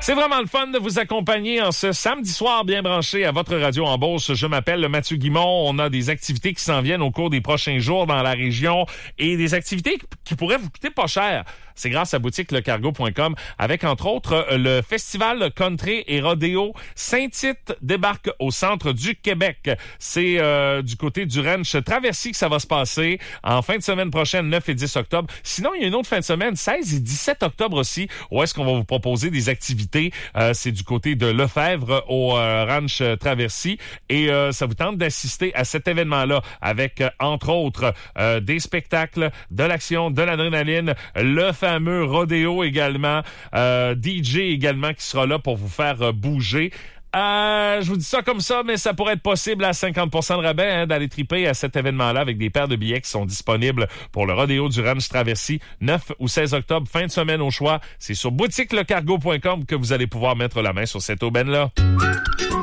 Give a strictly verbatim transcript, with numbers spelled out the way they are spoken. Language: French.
C'est vraiment le fun de vous accompagner en ce samedi soir bien branché à votre radio en Beauce. Je m'appelle Mathieu Guimond. On a des activités qui s'en viennent au cours des prochains jours dans la région et des activités qui pourraient vous coûter pas cher. C'est grâce à boutique le cargo point com avec, entre autres, le festival country et rodéo Saint-Tite débarque au centre du Québec. C'est euh, du côté du ranch Traversy que ça va se passer en fin de semaine prochaine, neuf et dix octobre. Sinon, il y a une autre fin de semaine, seize et dix-sept octobre aussi, où est-ce qu'on va vous proposer des activités. Euh, c'est du côté de Lefebvre au euh, ranch Traversy. Et euh, ça vous tente d'assister à cet événement-là avec, euh, entre autres, euh, des spectacles, de l'action, de l'adrénaline, le fameux rodéo également, euh, D J également qui sera là pour vous faire euh, bouger. Euh, je vous dis ça comme ça, mais ça pourrait être possible à cinquante pour cent de rabais hein, d'aller triper à cet événement-là avec des paires de billets qui sont disponibles pour le rodéo du Ranch Traversy, neuf ou seize octobre, fin de semaine au choix. C'est sur boutique le cargo point com que vous allez pouvoir mettre la main sur cette aubaine-là.